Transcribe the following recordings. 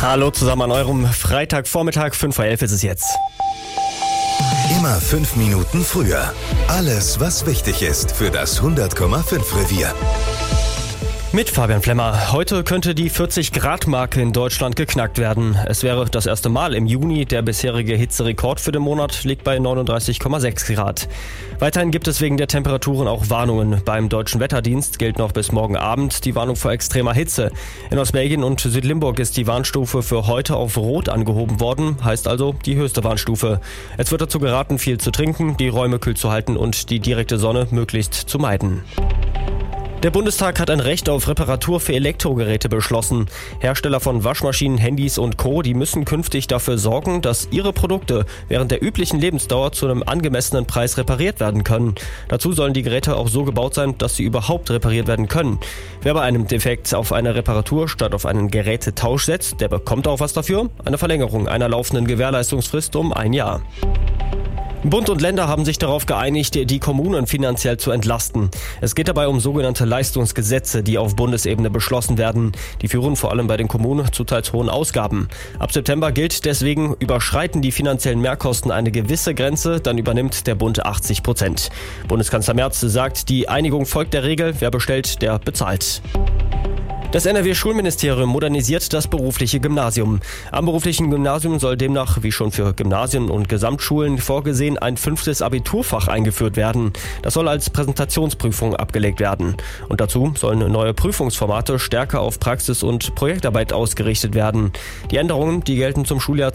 Hallo zusammen an eurem Freitagvormittag, 5:11 ist es jetzt. Immer 5 Minuten früher. Alles, was wichtig ist für das 100,5 Revier. Mit Fabian Flemmer. Heute könnte die 40-Grad-Marke in Deutschland geknackt werden. Es wäre das erste Mal im Juni. Der bisherige Hitzerekord für den Monat liegt bei 39,6 Grad. Weiterhin gibt es wegen der Temperaturen auch Warnungen. Beim Deutschen Wetterdienst gilt noch bis morgen Abend die Warnung vor extremer Hitze. In Ostbelgien und Südlimburg ist die Warnstufe für heute auf Rot angehoben worden, heißt also die höchste Warnstufe. Es wird dazu geraten, viel zu trinken, die Räume kühl zu halten und die direkte Sonne möglichst zu meiden. Der Bundestag hat ein Recht auf Reparatur für Elektrogeräte beschlossen. Hersteller von Waschmaschinen, Handys und Co., die müssen künftig dafür sorgen, dass ihre Produkte während der üblichen Lebensdauer zu einem angemessenen Preis repariert werden können. Dazu sollen die Geräte auch so gebaut sein, dass sie überhaupt repariert werden können. Wer bei einem Defekt auf eine Reparatur statt auf einen Gerätetausch setzt, der bekommt auch was dafür: eine Verlängerung einer laufenden Gewährleistungsfrist um 1 Jahr. Bund und Länder haben sich darauf geeinigt, die Kommunen finanziell zu entlasten. Es geht dabei um sogenannte Leistungsgesetze, die auf Bundesebene beschlossen werden. Die führen vor allem bei den Kommunen zu teils hohen Ausgaben. Ab September gilt deswegen, überschreiten die finanziellen Mehrkosten eine gewisse Grenze, dann übernimmt der Bund 80%. Bundeskanzler Merz sagt, die Einigung folgt der Regel: wer bestellt, der bezahlt. Das NRW-Schulministerium modernisiert das berufliche Gymnasium. Am beruflichen Gymnasium soll demnach, wie schon für Gymnasien und Gesamtschulen vorgesehen, ein 5. Abiturfach eingeführt werden. Das soll als Präsentationsprüfung abgelegt werden. Und dazu sollen neue Prüfungsformate stärker auf Praxis- und Projektarbeit ausgerichtet werden. Die Änderungen, die gelten zum Schuljahr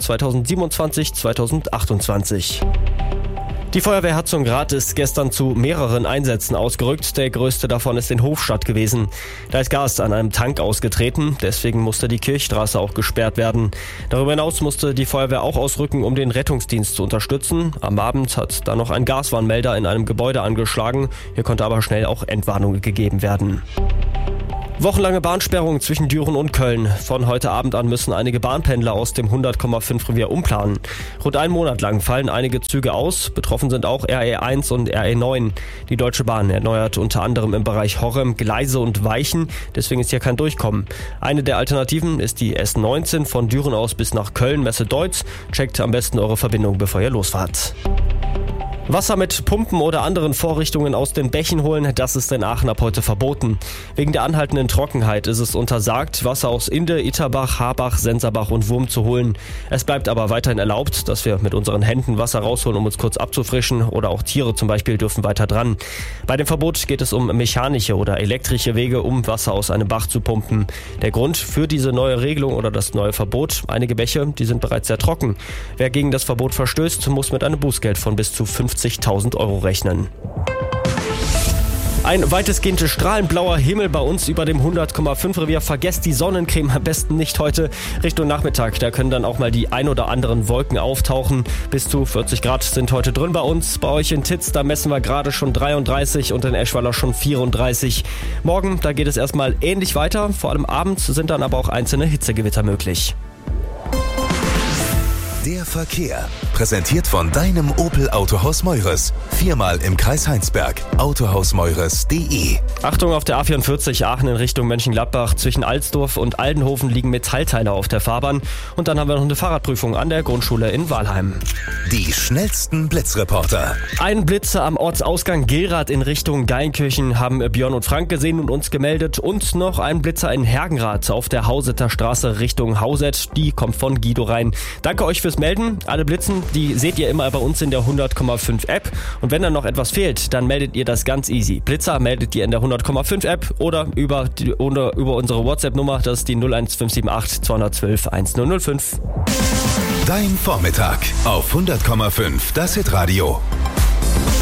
2027/2028. Die Feuerwehr Herzogenrath ist gestern zu mehreren Einsätzen ausgerückt. Der größte davon ist in Hofstadt gewesen. Da ist Gas an einem Tank ausgetreten, deswegen musste die Kirchstraße auch gesperrt werden. Darüber hinaus musste die Feuerwehr auch ausrücken, um den Rettungsdienst zu unterstützen. Am Abend hat da noch ein Gaswarnmelder in einem Gebäude angeschlagen. Hier konnte aber schnell auch Entwarnung gegeben werden. Wochenlange Bahnsperrung zwischen Düren und Köln. Von heute Abend an müssen einige Bahnpendler aus dem 100,5 Revier umplanen. Rund einen Monat lang fallen einige Züge aus. Betroffen sind auch RE1 und RE9. Die Deutsche Bahn erneuert unter anderem im Bereich Horrem Gleise und Weichen. Deswegen ist hier kein Durchkommen. Eine der Alternativen ist die S19 von Düren aus bis nach Köln, Messe-Deutz. Checkt am besten eure Verbindung, bevor ihr losfahrt. Wasser mit Pumpen oder anderen Vorrichtungen aus den Bächen holen, das ist in Aachen ab heute verboten. Wegen der anhaltenden Trockenheit ist es untersagt, Wasser aus Inde, Itterbach, Harbach, Sensabach und Wurm zu holen. Es bleibt aber weiterhin erlaubt, dass wir mit unseren Händen Wasser rausholen, um uns kurz abzufrischen, oder auch Tiere zum Beispiel dürfen weiter dran. Bei dem Verbot geht es um mechanische oder elektrische Wege, um Wasser aus einem Bach zu pumpen. Der Grund für diese neue Regelung oder das neue Verbot: einige Bäche, die sind bereits sehr trocken. Wer gegen das Verbot verstößt, muss mit einem Bußgeld von bis zu 50.000 € rechnen. Ein weitestgehend strahlenblauer Himmel bei uns über dem 100,5 Revier. Vergesst die Sonnencreme am besten nicht heute. Richtung Nachmittag, da können dann auch mal die ein oder anderen Wolken auftauchen. Bis zu 40 Grad sind heute drin bei uns. Bei euch in Titz, da messen wir gerade schon 33 und in Eschweiler schon 34. Morgen, da geht es erstmal ähnlich weiter. Vor allem abends sind dann aber auch einzelne Hitzegewitter möglich. Der Verkehr. Präsentiert von deinem Opel Autohaus Meures. 4-mal im Kreis Heinsberg. Autohausmeures.de. Achtung, auf der A44 Aachen in Richtung Mönchengladbach. Zwischen Alsdorf und Aldenhofen liegen Metallteile auf der Fahrbahn. Und dann haben wir noch eine Fahrradprüfung an der Grundschule in Walheim. Die schnellsten Blitzreporter. Ein Blitzer am Ortsausgang Gilrath in Richtung Geilenkirchen haben Björn und Frank gesehen und uns gemeldet. Und noch ein Blitzer in Hergenrath auf der Hauseter Straße Richtung Hauset. Die kommt von Guido rein. Danke euch fürs Melden. Alle Blitzen, die seht ihr immer bei uns in der 100,5 App. Und wenn dann noch etwas fehlt, dann meldet ihr das ganz easy. Blitzer meldet ihr in der 100,5 App oder über unsere WhatsApp-Nummer. Das ist die 01578 212 1005. Dein Vormittag auf 100,5, das Hitradio.